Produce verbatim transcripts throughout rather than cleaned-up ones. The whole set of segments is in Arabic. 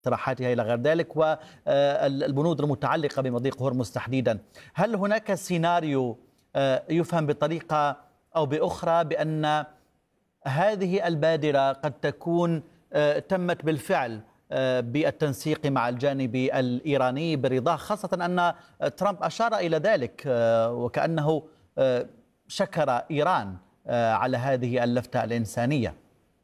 اقتراحاتها إلى غير ذلك، والبنود المتعلقة بمضيق هرمز تحديدا. هل هناك سيناريو يفهم بطريقة أو بأخرى بأن هذه البادرة قد تكون تمت بالفعل بالتنسيق مع الجانب الإيراني برضاه، خاصة أن ترامب أشار إلى ذلك وكأنه شكر إيران على هذه اللفتة الإنسانية؟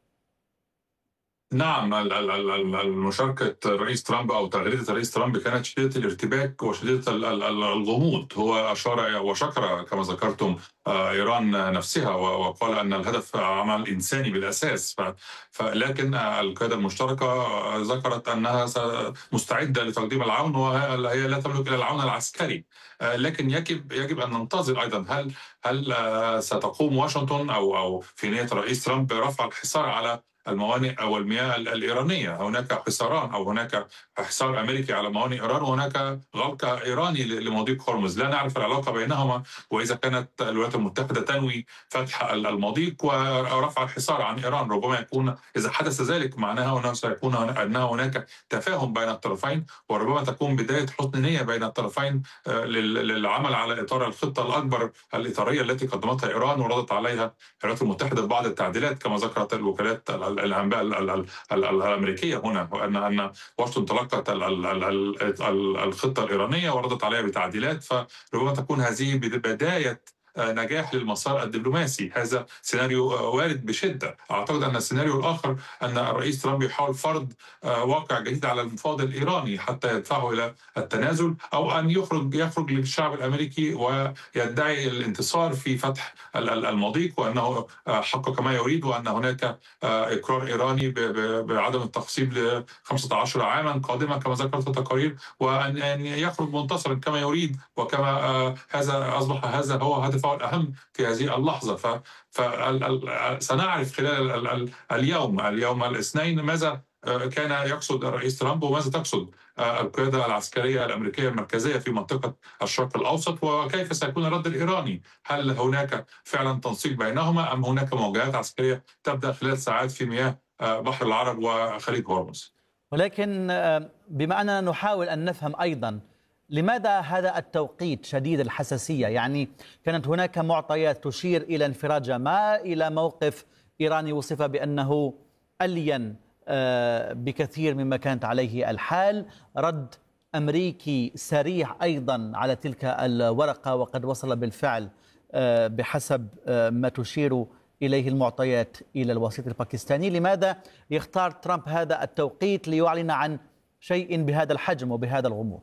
نعم، المشاركة الرئيس ترامب أو تغريدة الرئيس ترامب كانت شديدة الارتباك وشديدة الغموض. هو أشار وشكر كما ذكرتم إيران نفسها، وقال أن الهدف عمل إنساني بالأساس، لكن القيادة المشتركة ذكرت أنها مستعدة لتقديم العون، وهي لا تملك إلا العون العسكري. لكن يجب يجب أن ننتظر أيضا هل هل ستقوم واشنطن أو أو في نية الرئيس ترامب برفع الحصار على الموانئ أو المياه الإيرانية. هناك حصاران أو هناك حصار أمريكي على موانئ إيران، وهناك غلق إيراني لمضيق هرمز. لا نعرف العلاقة بينهما، وإذا كانت الولايات المتحدة تنوي فتح المضيق ورفع الحصار عن إيران، ربما يكون إذا حدث ذلك معناها أنه سيكون أن هناك تفاهم بين الطرفين، وربما تكون بداية حسن نية بين الطرفين للعمل على إطار الخطة الأكبر الإطارية التي قدمتها إيران ورضت عليها الولايات المتحدة ببعض التعديلات كما ذكرت الوكالات الأنباء الأمريكية هنا، وأن أن واشنطن تلقت الخطة الإيرانية وردت عليها بتعديلات، فربما تكون هذه بداية نجاح للمسار الدبلوماسي. هذا سيناريو وارد بشدة. أعتقد أن السيناريو الآخر أن الرئيس ترامب يحاول فرض واقع جديد على المفاوض الإيراني حتى يدفعه إلى التنازل، أو أن يخرج يخرج للشعب الأمريكي ويدعي الانتصار في فتح المضيق وأنه حقق ما يريد، وأن هناك إقرار إيراني بعدم التخصيب ل خمسة عشر عاما قادمة كما ذكرت التقارير، وأن يخرج منتصرا كما يريد، وكما هذا أصبح هذا هو هدفه الأهم في هذه اللحظة. فسنعرف خلال اليوم اليوم الاثنين ماذا كان يقصد الرئيس ترامب وماذا تقصد القيادة العسكرية الأمريكية المركزية في منطقة الشرق الأوسط، وكيف سيكون الرد الإيراني. هل هناك فعلا تنسيق بينهما أم هناك مواجهات عسكرية تبدأ خلال ساعات في مياه بحر العرب وخليج هرمز؟ ولكن بما أننا نحاول أن نفهم أيضا لماذا هذا التوقيت شديد الحساسية، يعني كانت هناك معطيات تشير إلى انفراج ما إلى موقف إيراني وصف بأنه ألين بكثير مما كانت عليه الحال، رد أمريكي سريع أيضا على تلك الورقة وقد وصل بالفعل بحسب ما تشير إليه المعطيات إلى الوسيط الباكستاني. لماذا يختار ترامب هذا التوقيت ليعلن عن شيء بهذا الحجم وبهذا الغموض؟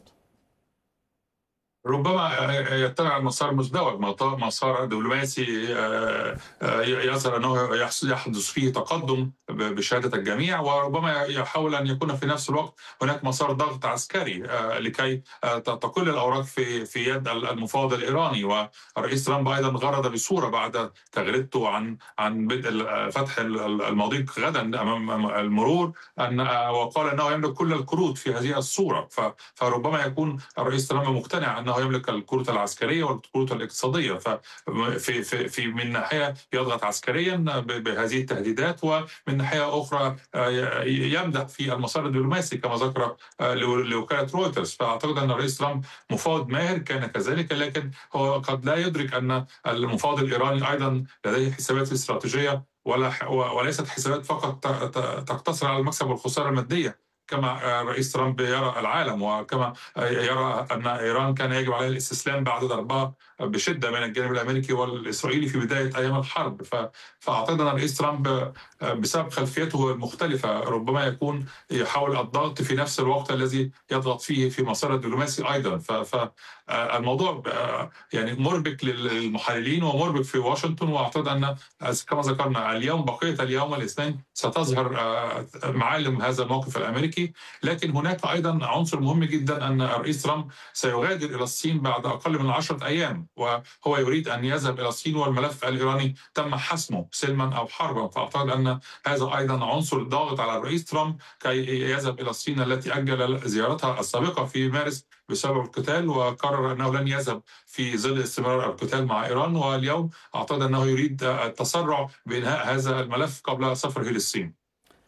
ربما يتبع مسار مزدوج، مسار دبلوماسي يظهر أنه يحدث فيه تقدم بشهادة الجميع، وربما يحاول أن يكون في نفس الوقت هناك مسار ضغط عسكري لكي تقل الأوراق في في يد المفاوض الإيراني. والرئيس ترامب أيضا غرد بصورة بعد تغريدته عن عن بدء فتح المضيق غدا أمام المرور أن وقال أنه يملك كل الكروت في هذه الصورة. فربما يكون الرئيس ترامب مقتنع أنه يملك الكروت العسكرية والكروت الاقتصادية، ففي في في من ناحية يضغط عسكريا بهذه التهديدات، ومن ناحية أخرى يمدح في المسار الدبلوماسي كما ذكر لوكالة رويترز. فأعتقد أن الرئيس ترامب مفاوض ماهر كان كذلك، لكن هو قد لا يدرك أن المفاوض الإيراني أيضا لديه حسابات استراتيجية، ولا وليست حسابات فقط تقتصر على المكسب والخسارة المادية كما رئيس ترامب يرى العالم، وكما يرى أن إيران كان يجب عليها الاستسلام بعد ضربها بشدة من الجانب الأمريكي والإسرائيلي في بداية أيام الحرب. فأعتقد أن الرئيس ترامب بسبب خلفيته المختلفة ربما يكون يحاول الضغط في نفس الوقت الذي يضغط فيه في مسار الدبلوماسي أيضا. فالموضوع يعني مربك للمحللين ومربك في واشنطن، وأعتقد أن كما ذكرنا اليوم بقية اليوم الاثنين ستظهر معالم هذا الموقف الأمريكي. لكن هناك أيضا عنصر مهم جدا أن الرئيس ترامب سيغادر إلى الصين بعد أقل من عشرة أيام، وهو يريد أن يذهب إلى الصين والملف الإيراني تم حسمه سلما أو حربا. فأعتقد أن هذا أيضا عنصر ضاغط على الرئيس ترامب كي يذهب إلى الصين التي أجل زيارتها السابقة في مارس بسبب القتال، وقرر أنه لن يذهب في ظل استمرار القتال مع إيران. واليوم أعتقد أنه يريد التسرع بإنهاء هذا الملف قبل سفره للصين.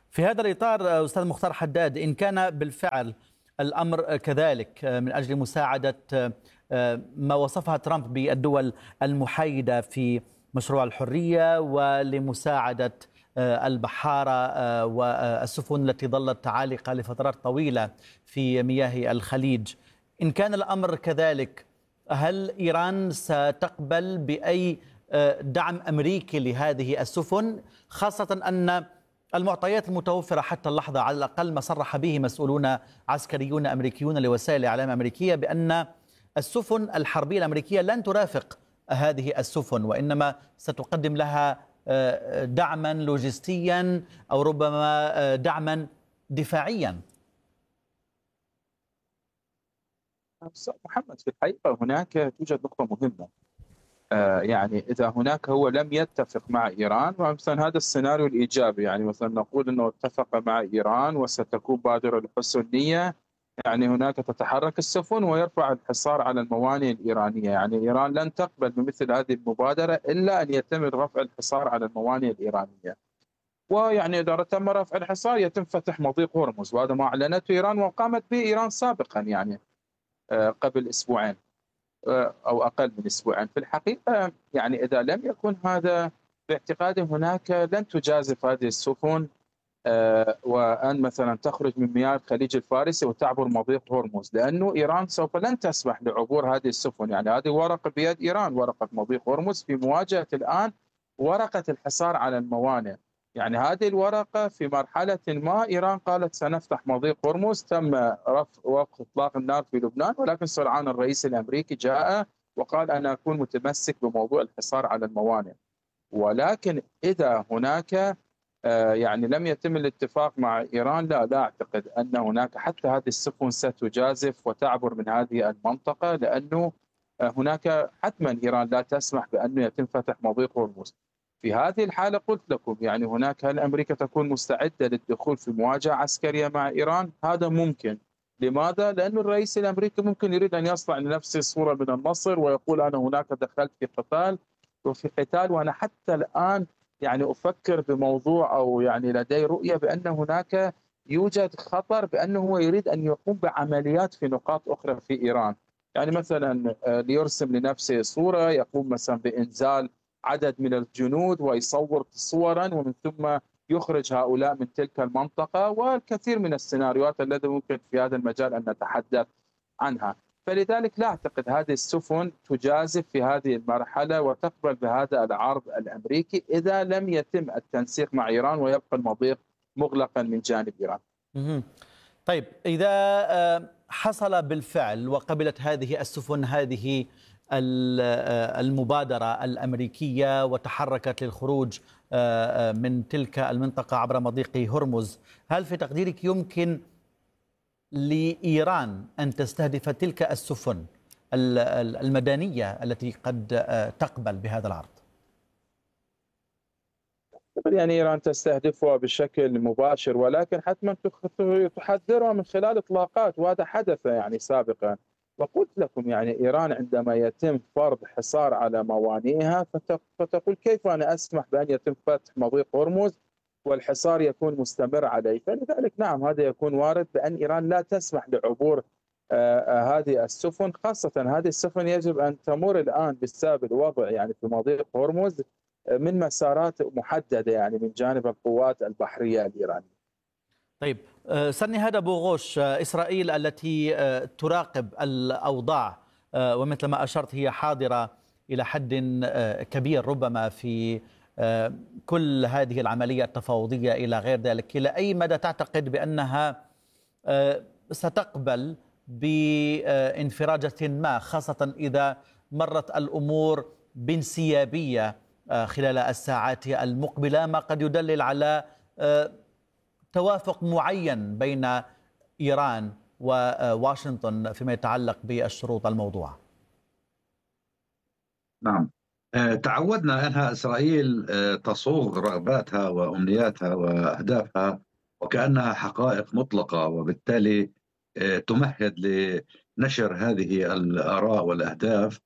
في هذا الإطار أستاذ مختار حداد، إن كان بالفعل الأمر كذلك من أجل مساعدة ما وصفها ترامب بالدول المحايدة في مشروع الحرية ولمساعدة البحارة والسفن التي ظلت عالقة لفترات طويلة في مياه الخليج، إن كان الأمر كذلك هل إيران ستقبل بأي دعم أمريكي لهذه السفن، خاصة أن المعطيات المتوفرة حتى اللحظة على الأقل ما صرح به مسؤولون عسكريون أمريكيون لوسائل الإعلام الأمريكية بأن السفن الحربية الأمريكية لن ترافق هذه السفن، وإنما ستقدم لها دعما لوجستيا أو ربما دعما دفاعيا؟ أستاذ محمد، في الحقيقة هناك توجد نقطة مهمة. آه يعني إذا هناك هو لم يتفق مع إيران، ومثلا هذا السيناريو الإيجابي، يعني مثلا نقول أنه اتفق مع إيران وستكون بادرة لحسن النية، يعني هناك تتحرك السفن ويرفع الحصار على الموانئ الإيرانية. يعني إيران لن تقبل بمثل هذه المبادرة إلا أن يتم رفع الحصار على الموانئ الإيرانية. ويعني إذا تم رفع الحصار يتم فتح مضيق هرمز، وهذا ما أعلنته إيران وقامت به إيران سابقا، يعني آه قبل أسبوعين أو أقل من أسبوعين. في الحقيقة يعني إذا لم يكن هذا، باعتقادي هناك لن تجازف هذه السفن وأن مثلا تخرج من مياه الخليج الفارسي وتعبر مضيق هرمز، لأنه إيران سوف لن تسمح لعبور هذه السفن. يعني هذه ورقة بيد إيران، ورقة مضيق هرمز، في مواجهة الآن ورقة الحصار على الموانئ. يعني هذه الورقة في مرحلة ما إيران قالت سنفتح مضيق هرمز، تم رفع وقف إطلاق النار في لبنان، ولكن سرعان الرئيس الأمريكي جاء وقال أنا أكون متمسك بموضوع الحصار على الموانئ. ولكن إذا هناك يعني لم يتم الاتفاق مع إيران، لا لا أعتقد أن هناك حتى هذه السفن ستجازف وتعبر من هذه المنطقة، لأنه هناك حتما إيران لا تسمح بأنه يتم فتح مضيق هرمز. في هذه الحالة قلت لكم يعني هناك، هل أمريكا تكون مستعدة للدخول في مواجهة عسكرية مع إيران؟ هذا ممكن. لماذا؟ لأن الرئيس الأمريكي ممكن يريد أن يصنع لنفسه صورة من النصر ويقول أنا هناك دخلت في قتال وفي قتال، وأنا حتى الآن يعني أفكر بموضوع أو يعني لدي رؤية بأن هناك يوجد خطر بأنه هو يريد أن يقوم بعمليات في نقاط أخرى في إيران. يعني مثلا ليرسم لنفسه صورة، يقوم مثلا بإنزال عدد من الجنود ويصور صورا ومن ثم يخرج هؤلاء من تلك المنطقة، والكثير من السيناريوهات التي ممكن في هذا المجال أن نتحدث عنها. فلذلك لا أعتقد هذه السفن تجازف في هذه المرحلة وتقبل بهذا العرض الأمريكي إذا لم يتم التنسيق مع إيران ويبقى المضيق مغلقا من جانب إيران. طيب، إذا حصل بالفعل وقبلت هذه السفن هذه المبادرة الأمريكية وتحركت للخروج من تلك المنطقة عبر مضيق هرمز، هل في تقديرك يمكن لإيران أن تستهدف تلك السفن المدنية التي قد تقبل بهذا العرض؟ يعني إيران تستهدفها بشكل مباشر، ولكن حتما تحذرها من خلال إطلاقات، وهذا حدث يعني سابقا. وقلت لكم يعني إيران عندما يتم فرض حصار على موانئها فتقول كيف أنا أسمح بأن يتم فتح مضيق هرمز والحصار يكون مستمر عليه. فلذلك نعم هذا يكون وارد بأن إيران لا تسمح لعبور آه هذه السفن، خاصة هذه السفن يجب أن تمر الآن بسبب الوضع يعني في مضيق هرمز من مسارات محددة يعني من جانب القوات البحرية الإيرانية. طيب، سني هذا بوغوش، إسرائيل التي تراقب الأوضاع ومثل ما أشرت هي حاضرة إلى حد كبير ربما في كل هذه العملية التفاوضية إلى غير ذلك، إلى أي مدى تعتقد بأنها ستقبل بانفراجة ما، خاصة إذا مرت الأمور بانسيابية خلال الساعات المقبلة، ما قد يدلل على توافق معين بين إيران وواشنطن فيما يتعلق بالشروط الموضوعة؟ نعم، تعودنا أنها إسرائيل تصوغ رغباتها وأمنياتها وأهدافها وكأنها حقائق مطلقة، وبالتالي تمهد لنشر هذه الآراء والأهداف،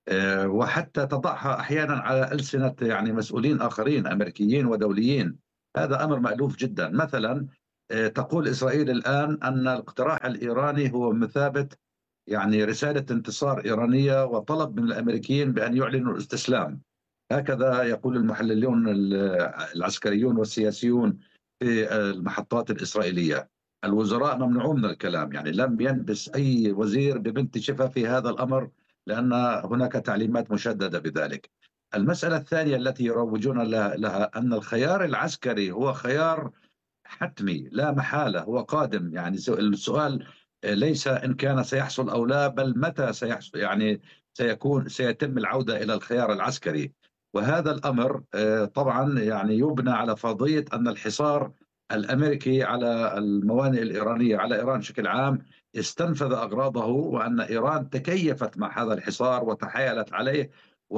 وحتى تضعها أحيانا على ألسنة يعني مسؤولين آخرين أمريكيين ودوليين. هذا أمر مألوف جدا. مثلا تقول إسرائيل الآن أن الاقتراح الإيراني هو مثابة يعني رسالة انتصار إيرانية وطلب من الأمريكيين بأن يعلنوا الاستسلام. هكذا يقول المحللون العسكريون والسياسيون في المحطات الإسرائيلية. الوزراء ممنوعون من الكلام، يعني لم ينبس أي وزير ببنت شفة في هذا الأمر، لأن هناك تعليمات مشددة بذلك. المسألة الثانية التي يروجون لها أن الخيار العسكري هو خيار حتمي لا محالة، هو قادم. يعني السؤال ليس إن كان سيحصل أو لا، بل متى سيحصل، يعني سيكون سيتم العودة إلى الخيار العسكري. وهذا الأمر طبعا يعني يبنى على فرضية أن الحصار الأمريكي على الموانئ الإيرانية، على إيران بشكل عام، استنفذ أغراضه، وأن إيران تكيفت مع هذا الحصار وتحايلت عليه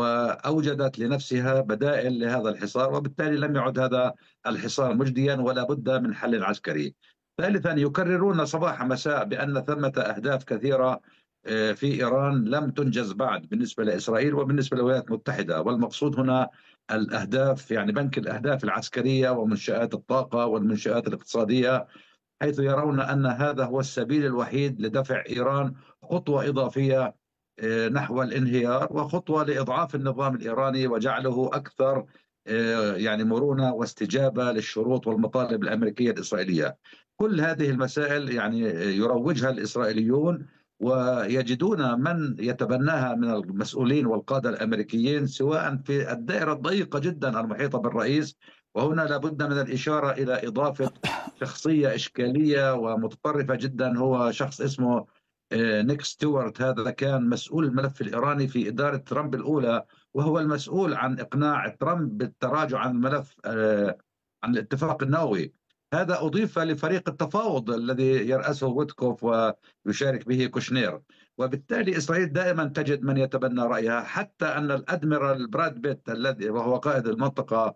وأوجدت لنفسها بدائل لهذا الحصار، وبالتالي لم يعد هذا الحصار مجديا ولا بد من حل عسكري. ثالثا يكررون صباح مساء بأن ثمة أهداف كثيرة في إيران لم تنجز بعد بالنسبة لإسرائيل وبالنسبة للولايات المتحدة، والمقصود هنا الأهداف، يعني بنك الأهداف العسكرية ومنشآت الطاقة والمنشآت الاقتصادية، حيث يرون أن هذا هو السبيل الوحيد لدفع إيران خطوة إضافية نحو الانهيار، وخطوة لإضعاف النظام الإيراني وجعله أكثر يعني مرونة واستجابة للشروط والمطالب الأمريكية الإسرائيلية. كل هذه المسائل يعني يروجها الإسرائيليون، ويجدون من يتبناها من المسؤولين والقادة الأمريكيين، سواء في الدائرة الضيقة جدا المحيطة بالرئيس. وهنا لابد من الإشارة إلى إضافة شخصية إشكالية ومتطرفة جدا، هو شخص اسمه نيك ستيوارت. هذا كان مسؤول الملف الإيراني في إدارة ترامب الأولى، وهو المسؤول عن إقناع ترامب بالتراجع عن الملف عن الاتفاق النووي. هذا أضيف لفريق التفاوض الذي يرأسه ويتكوف ويشارك به كوشنير. وبالتالي إسرائيل دائما تجد من يتبنى رأيها، حتى أن الأدميرال براد بيت الذي وهو قائد المنطقة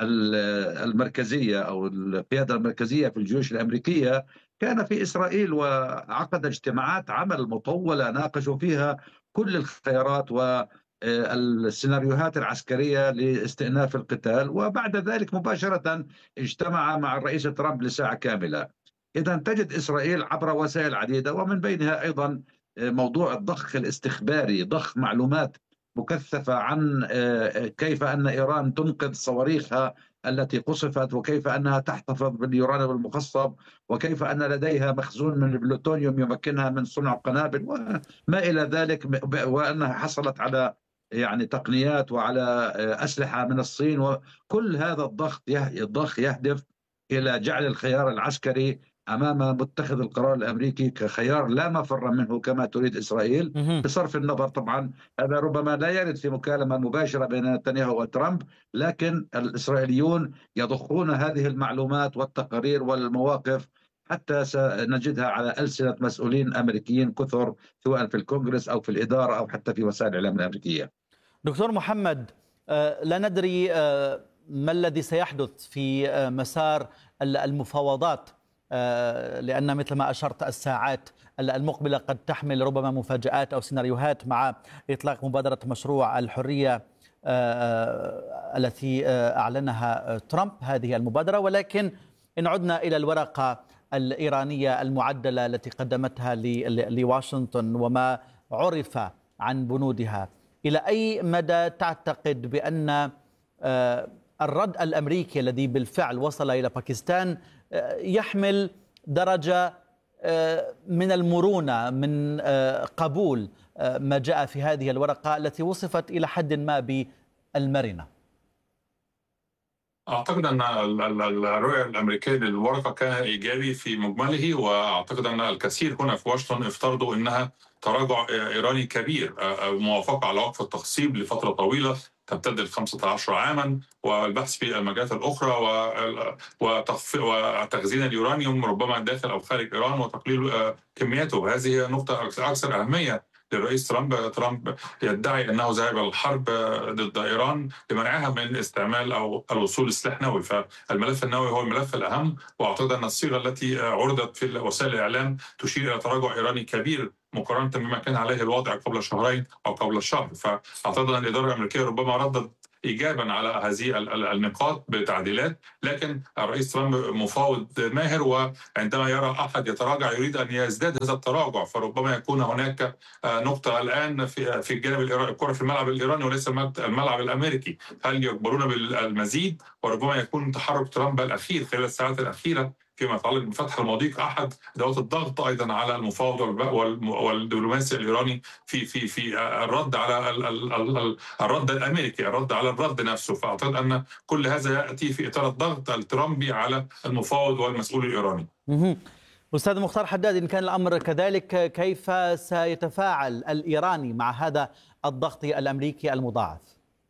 المركزية أو القيادة المركزية في الجيوش الأمريكية كان في إسرائيل، وعقد اجتماعات عمل مطولة ناقشوا فيها كل الخيارات والسيناريوهات العسكرية لاستئناف القتال، وبعد ذلك مباشرة اجتمع مع الرئيس ترامب لساعة كاملة. إذا تجد إسرائيل عبر وسائل عديدة، ومن بينها أيضا موضوع الضخ الاستخباري، ضخ معلومات مكثفة عن كيف أن إيران تنقذ صواريخها التي قصفت، وكيف أنها تحتفظ باليورانيوم المخصب، وكيف أن لديها مخزون من البلوتونيوم يمكنها من صنع قنابل وما إلى ذلك، وأنها حصلت على يعني تقنيات وعلى أسلحة من الصين. وكل هذا الضغط الضخ يهدف إلى جعل الخيار العسكري أمام متخذ القرار الأمريكي كخيار لا مفر منه كما تريد إسرائيل، بصرف النظر طبعا هذا ربما لا يرد في مكالمة مباشرة بين نتنياهو وترامب، لكن الإسرائيليون يضخون هذه المعلومات والتقارير والمواقف حتى سنجدها على ألسنة مسؤولين أمريكيين كثر، سواء في الكونغرس أو في الإدارة أو حتى في وسائل الإعلام الأمريكية. دكتور محمد، لا ندري ما الذي سيحدث في مسار المفاوضات، لأن مثل ما أشرت الساعات المقبلة قد تحمل ربما مفاجآت أو سيناريوهات مع إطلاق مبادرة مشروع الحرية التي أعلنها ترامب، هذه المبادرة. ولكن إن عدنا إلى الورقة الإيرانية المعدلة التي قدمتها لواشنطن وما عرف عن بنودها، إلى أي مدى تعتقد بأن الرد الأمريكي الذي بالفعل وصل إلى باكستان يحمل درجة من المرونة، من قبول ما جاء في هذه الورقة التي وصفت إلى حد ما بالمرنة؟ أعتقد أن الرؤية الأمريكية للورقة كان إيجابي في مجمله، وأعتقد أن الكثير هنا في واشنطن افترضوا أنها تراجع إيراني كبير، موافقة على وقف التخصيب لفترة طويلة تمتد ل خمسة عشر عاما، والبحث في المجالات الأخرى وتخزين اليورانيوم ربما داخل أو خارج إيران وتقليل كمياته. هذه نقطة أكثر أهمية للرئيس ترامب. ترامب يدعي أنه ذهب إلى الحرب ضد إيران لمنعها من استعمال أو الوصول لسلاح نووي، فالملف النووي هو الملف الأهم. وأعتقد أن الصيغة التي عرضت في وسائل الإعلام تشير إلى تراجع إيراني كبير مقارنة بما كان عليه الوضع قبل شهرين أو قبل الشهر. فأعتقد أن الإدارة الأمريكية ربما ردت إيجابا على هذه النقاط بتعديلات، لكن الرئيس ترامب مفاوض ماهر، وعندما يرى أحد يتراجع يريد أن يزداد هذا التراجع، فربما يكون هناك نقطة الآن في في الجانب الإيراني، الكرة في الملعب الإيراني وليس الملعب الأمريكي، هل يقبلون بالمزيد؟ وربما يكون تحرك ترامب الأخير خلال الساعات الأخيرة فيما يتعلق بفتح المضيق احد ادوات الضغط ايضا على المفاوض والدبلوماسي الايراني في في في الرد على الرد الامريكي، الرد على الرد نفسه. فاعتقد ان كل هذا ياتي في اطار الضغط الترامبي على المفاوض والمسؤول الايراني. أستاذ مختار حداد، إن كان الأمر كذلك كيف سيتفاعل الإيراني مع هذا الضغط الأمريكي المضاعف؟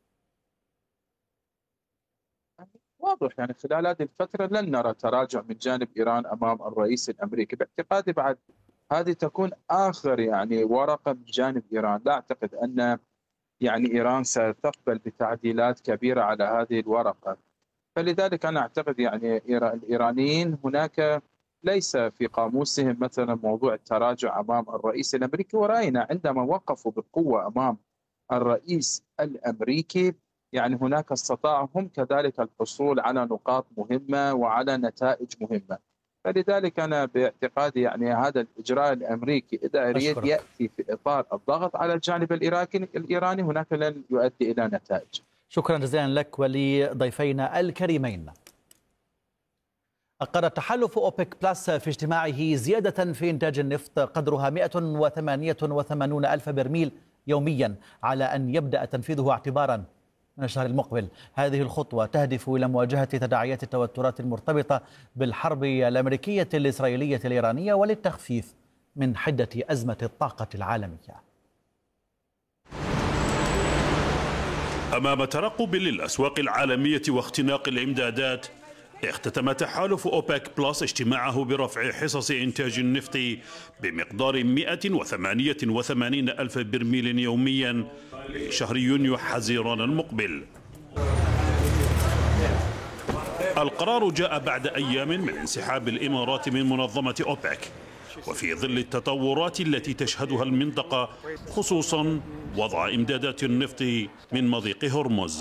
واضح يعني خلال هذه الفترة لن نرى تراجع من جانب إيران أمام الرئيس الأمريكي. باعتقادي بعد هذه تكون آخر يعني ورقة من جانب إيران. لا أعتقد أن يعني إيران ستقبل بتعديلات كبيرة على هذه الورقة، فلذلك أنا أعتقد يعني الإيرانيين هناك ليس في قاموسهم مثلا موضوع التراجع أمام الرئيس الأمريكي، ورأينا عندما وقفوا بقوة أمام الرئيس الأمريكي يعني هناك استطاعوا هم كذلك الحصول على نقاط مهمة وعلى نتائج مهمة. فلذلك أنا باعتقادي يعني هذا الإجراء الأمريكي إذا أريد يأتي في إطار الضغط على الجانب الإيراني هناك لن يؤدي إلى نتائج. شكرا جزيلا لك ولضيفينا الكريمين. أقر تحالف أوبك بلس في اجتماعه زيادة في إنتاج النفط قدرها مئة وثمانية وثمانين ألف برميل يوميا على أن يبدأ تنفيذه اعتبارا من الشهر المقبل. هذه الخطوة تهدف إلى مواجهة تداعيات التوترات المرتبطة بالحرب الأمريكية الإسرائيلية الإيرانية وللتخفيف من حدة أزمة الطاقة العالمية. أمام ترقب للأسواق العالمية واختناق الإمدادات، اختتم تحالف أوبك بلس اجتماعه برفع حصص إنتاج النفط بمقدار مئة وثمانية وثمانين ألف برميل يوميا لشهر يونيو حزيران المقبل. القرار جاء بعد أيام من انسحاب الإمارات من منظمة أوبك، وفي ظل التطورات التي تشهدها المنطقة، خصوصا وضع إمدادات النفط من مضيق هرمز.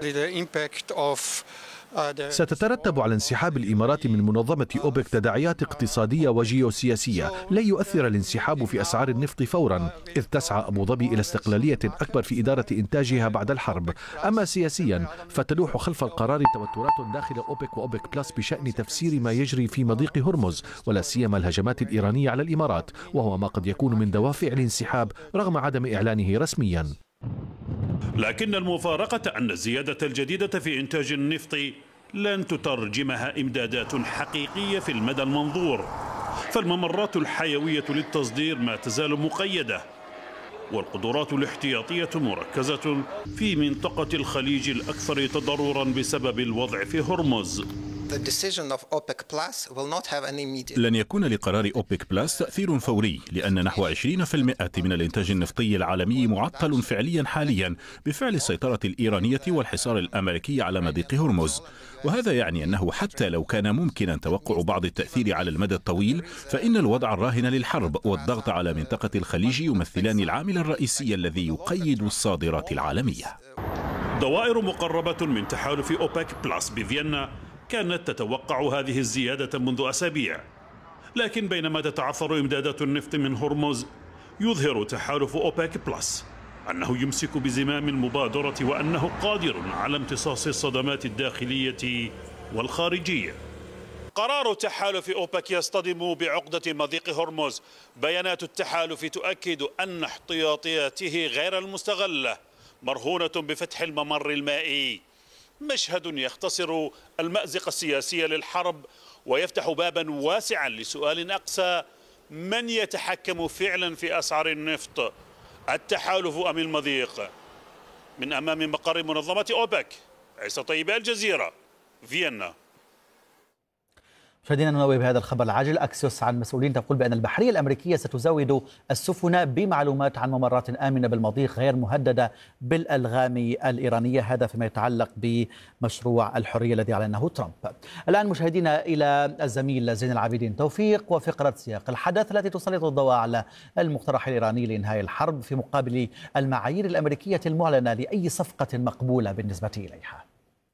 ستترتب على انسحاب الإمارات من منظمة أوبك تداعيات اقتصادية وجيوسياسية. لن يؤثر الانسحاب في أسعار النفط فورا، إذ تسعى أبو ظبي إلى استقلالية أكبر في إدارة إنتاجها بعد الحرب. أما سياسيا فتلوح خلف القرار توترات داخل أوبك وأوبك بلس بشأن تفسير ما يجري في مضيق هرمز، ولا سيما الهجمات الإيرانية على الإمارات، وهو ما قد يكون من دوافع الانسحاب رغم عدم إعلانه رسميا. لكن المفارقة أن الزيادة الجديدة في إنتاج النفط لن تترجمها إمدادات حقيقية في المدى المنظور، فالممرات الحيوية للتصدير ما تزال مقيدة، والقدرات الاحتياطية مركزة في منطقة الخليج الأكثر تضررا بسبب الوضع في هرمز. لن يكون لقرار أوبك بلس تأثير فوري، لأن نحو عشرين بالمئة من الإنتاج النفطي العالمي معطل فعليا حاليا بفعل السيطرة الإيرانية والحصار الأمريكي على مضيق هرمز. وهذا يعني أنه حتى لو كان ممكنا توقع بعض التأثير على المدى الطويل، فإن الوضع الراهن للحرب والضغط على منطقة الخليج يمثلان العامل الرئيسي الذي يقيد الصادرات العالمية. دوائر مقربة من تحالف أوبك بلس بفيينا كانت تتوقع هذه الزيادة منذ أسابيع، لكن بينما تتعثر إمدادات النفط من هرمز، يظهر تحالف أوبك بلس أنه يمسك بزمام المبادرة وأنه قادر على امتصاص الصدمات الداخلية والخارجية. قرار تحالف أوبك يصطدم بعقدة مضيق هرمز. بيانات التحالف تؤكد أن احتياطياته غير المستغلة مرهونة بفتح الممر المائي، مشهد يختصر المأزق السياسي للحرب ويفتح بابا واسعا لسؤال أقسى: من يتحكم فعلا في أسعار النفط، التحالف أم المضيق؟ من أمام مقر منظمة أوبك، عيسى طيب، الجزيرة، فيينا. مشاهدينا ننوه بهذا الخبر العاجل. أكسيوس عن مسؤولين تقول بأن البحرية الأمريكية ستزود السفن بمعلومات عن ممرات آمنة بالمضيق غير مهددة بالألغام الإيرانية، هذا فيما يتعلق بمشروع الحرية الذي أعلنه ترامب. الآن مشاهدينا إلى الزميل زين العابدين توفيق وفقرة سياق الحدث التي تسلط الضوء على المقترح الإيراني لإنهاء الحرب في مقابل المعايير الأمريكية المعلنة لأي صفقة مقبولة بالنسبة إليها.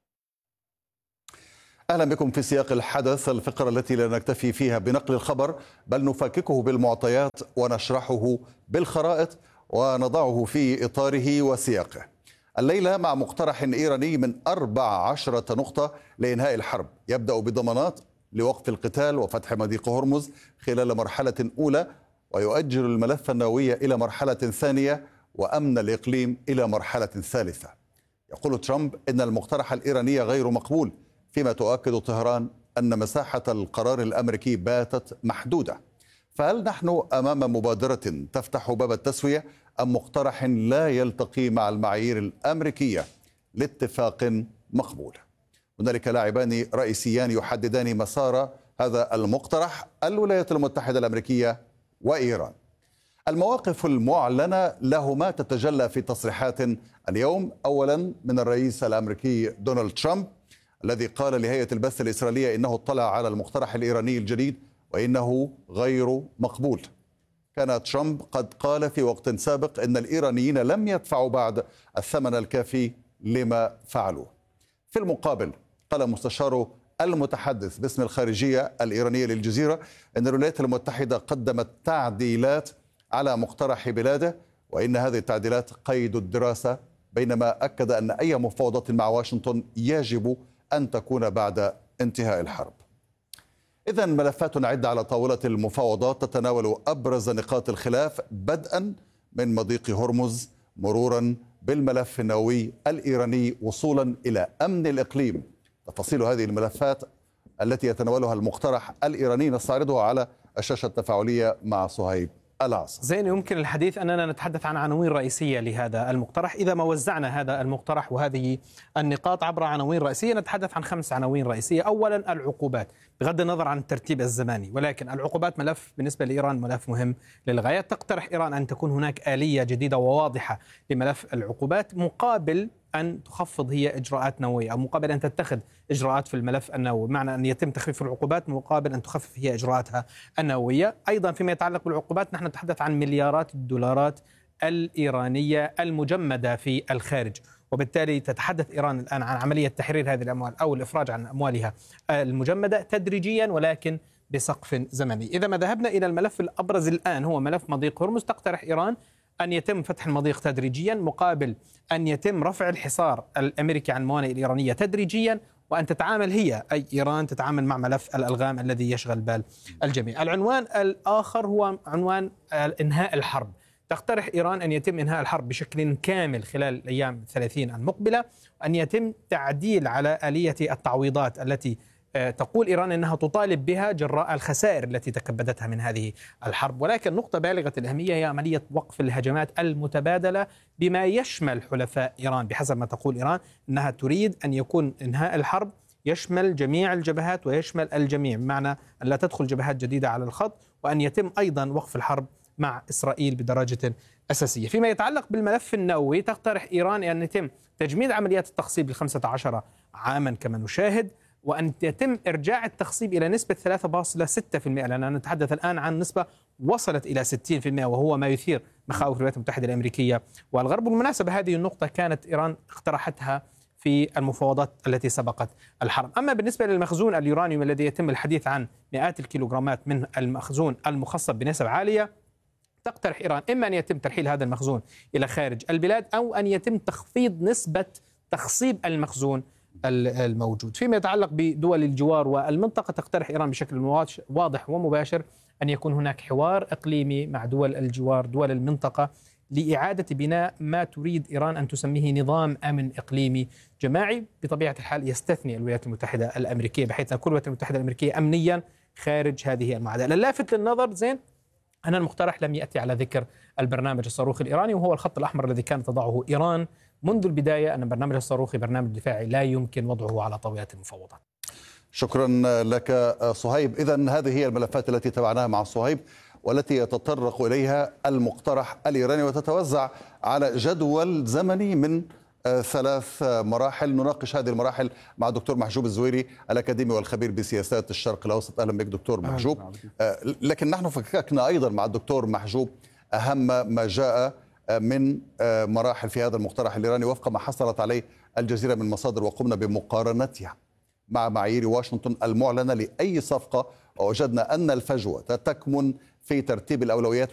أهلا بكم في سياق الحدث، الفقرة التي لا نكتفي فيها بنقل الخبر بل نفككه بالمعطيات ونشرحه بالخرائط ونضعه في إطاره وسياقه. الليلة مع مقترح إيراني من أربع عشرة نقطة لإنهاء الحرب، يبدأ بضمانات لوقف القتال وفتح مضيق هرمز خلال مرحلة أولى، ويؤجل الملف النووي إلى مرحلة ثانية، وأمن الإقليم إلى مرحلة ثالثة. يقول ترامب إن المقترح الإيراني غير مقبول، فيما تؤكد طهران أن مساحة القرار الأمريكي باتت محدودة. فهل نحن أمام مبادرة تفتح باب التسوية أم مقترح لا يلتقي مع المعايير الأمريكية لاتفاق مقبول؟ هنالك لاعبان رئيسيان يحددان مسار هذا المقترح: الولايات المتحدة الأمريكية وإيران. المواقف المعلنة لهما تتجلى في تصريحات اليوم، أولا من الرئيس الأمريكي دونالد ترامب الذي قال لهيئة البث الإسرائيلية إنه اطلع على المقترح الإيراني الجديد وإنه غير مقبول. كان ترامب قد قال في وقت سابق إن الإيرانيين لم يدفعوا بعد الثمن الكافي لما فعلوه. في المقابل قال مستشار المتحدث باسم الخارجية الإيرانية للجزيرة أن الولايات المتحدة قدمت تعديلات على مقترح بلاده، وإن هذه التعديلات قيد الدراسة، بينما أكد أن أي مفاوضات مع واشنطن يجب أن تكون بعد انتهاء الحرب. إذن ملفات عدة على طاولة المفاوضات تتناول أبرز نقاط الخلاف، بدءا من مضيق هرمز مرورا بالملف النووي الإيراني وصولا إلى أمن الإقليم. تفاصيل هذه الملفات التي يتناولها المقترح الإيراني نستعرضها على الشاشة التفاعلية مع صهيب العاص. زين، يمكن الحديث أننا نتحدث عن عناوين رئيسية لهذا المقترح. إذا ما وزعنا هذا المقترح وهذه النقاط عبر عناوين رئيسية، نتحدث عن خمس عناوين رئيسية. أولا العقوبات، بغض النظر عن الترتيب الزماني، ولكن العقوبات ملف بالنسبة لإيران ملف مهم للغاية. تقترح إيران أن تكون هناك آلية جديدة وواضحة لملف العقوبات مقابل أن تخفض هي إجراءات نووية، أو مقابل أن تتخذ إجراءات في الملف النووي، بمعنى أن يتم تخفيف العقوبات مقابل أن تخفف هي إجراءاتها النووية. أيضا فيما يتعلق بالعقوبات نحن نتحدث عن مليارات الدولارات الإيرانية المجمدة في الخارج، وبالتالي تتحدث إيران الآن عن عملية تحرير هذه الأموال أو الإفراج عن أموالها المجمدة تدريجيا ولكن بسقف زمني. إذا ما ذهبنا إلى الملف الأبرز الآن هو ملف مضيق هرمز، تقترح إيران أن يتم فتح المضيق تدريجيا مقابل أن يتم رفع الحصار الأمريكي عن الموانئ الإيرانية تدريجيا، وأن تتعامل هي أي إيران تتعامل مع ملف الألغام الذي يشغل بال الجميع. العنوان الآخر هو عنوان إنهاء الحرب. تقترح إيران أن يتم إنهاء الحرب بشكل كامل خلال الأيام الثلاثين المقبلة، وأن يتم تعديل على آلية التعويضات التي تقول إيران أنها تطالب بها جراء الخسائر التي تكبدتها من هذه الحرب. ولكن نقطة بالغة الأهمية هي عملية وقف الهجمات المتبادلة بما يشمل حلفاء إيران. بحسب ما تقول إيران أنها تريد أن يكون إنهاء الحرب يشمل جميع الجبهات ويشمل الجميع، بمعنى أن لا تدخل جبهات جديدة على الخط، وأن يتم أيضا وقف الحرب مع إسرائيل بدرجة أساسية. فيما يتعلق بالملف النووي تقترح إيران أن يتم تجميد عمليات التخصيب لخمسة عشر عاما كما نشاهد، وأن يتم إرجاع التخصيب إلى نسبة ثلاثة فاصلة ستة بالمئة، لأننا نتحدث الآن عن نسبة وصلت إلى ستين بالمئة، وهو ما يثير مخاوف الولايات المتحدة الأمريكية والغرب. بالمناسبة هذه النقطة كانت إيران اقترحتها في المفاوضات التي سبقت الحرب. أما بالنسبة للمخزون اليورانيوم الذي يتم الحديث عن مئات الكيلوغرامات من المخزون المخصب بنسب عالية، تقترح إيران إما أن يتم ترحيل هذا المخزون إلى خارج البلاد أو أن يتم تخفيض نسبة تخصيب المخزون الموجود. فيما يتعلق بدول الجوار والمنطقة تقترح إيران بشكل واضح ومباشر أن يكون هناك حوار إقليمي مع دول الجوار دول المنطقة لإعادة بناء ما تريد إيران أن تسميه نظام أمن إقليمي جماعي، بطبيعة الحال يستثني الولايات المتحدة الأمريكية، بحيث تكون الولايات المتحدة الأمريكية أمنيا خارج هذه المعادلة. اللافت للنظر زين أن المقترح لم يأتي على ذكر البرنامج الصاروخي الإيراني، وهو الخط الأحمر الذي كانت تضعه إيران منذ البداية، أن برنامج الصاروخي برنامج دفاعي لا يمكن وضعه على طاولة المفاوضات. شكرا لك صهيب. إذن هذه هي الملفات التي تابعناها مع صهيب والتي يتطرق إليها المقترح الإيراني وتتوزع على جدول زمني من ثلاث مراحل. نناقش هذه المراحل مع الدكتور محجوب الزويري الأكاديمي والخبير بسياسات الشرق الأوسط. أهلا بك دكتور محجوب. لكن نحن فككنا أيضا مع الدكتور محجوب أهم ما جاء من مراحل في هذا المقترح الإيراني وفق ما حصلت عليه الجزيرة من مصادر وقمنا بمقارنتها مع معايير واشنطن المعلنة لأي صفقة، ووجدنا أن الفجوة تكمن في ترتيب الأولويات